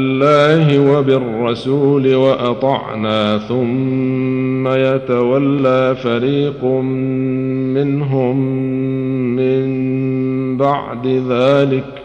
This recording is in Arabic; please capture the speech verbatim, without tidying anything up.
الله وبالرسول وأطعنا ثم يتولى فريق منهم من بعد ذلك